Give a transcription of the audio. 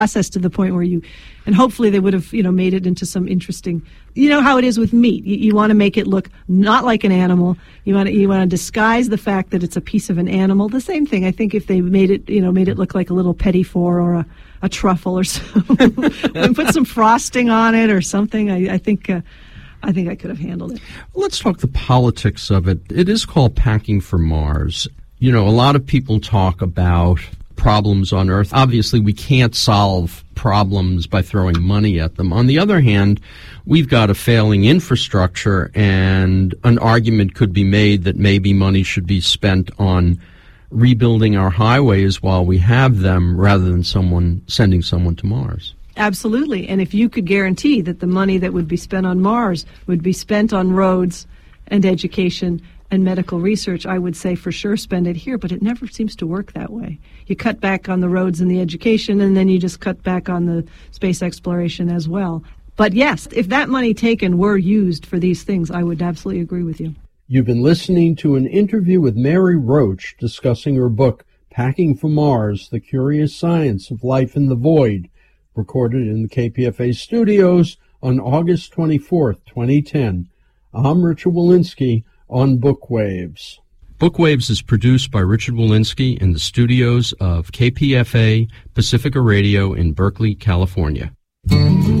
process to the point where and hopefully they would have, made it into some interesting, how it is with meat. You want to make it look not like an animal. You want to disguise the fact that it's a piece of an animal. The same thing, I think, if they made it look like a little petit four or a truffle or something, and put some frosting on it or something. I think I could have handled it. Let's talk the politics of it. It is called Packing for Mars. A lot of people talk about problems on Earth. Obviously, we can't solve problems by throwing money at them. On the other hand, we've got a failing infrastructure, and an argument could be made that maybe money should be spent on rebuilding our highways while we have them rather than sending someone to Mars. Absolutely. And if you could guarantee that the money that would be spent on Mars would be spent on roads and education and medical research, I would say for sure spend it here, but it never seems to work that way. You cut back on the roads and the education, and then you just cut back on the space exploration as well. But yes, if that money taken were used for these things, I would absolutely agree with you. You've been listening to an interview with Mary Roach discussing her book, Packing for Mars, The Curious Science of Life in the Void, recorded in the KPFA studios on August 24th, 2010. I'm Richard Walensky on Bookwaves. Bookwaves is produced by Richard Walensky in the studios of KPFA Pacifica Radio in Berkeley, California.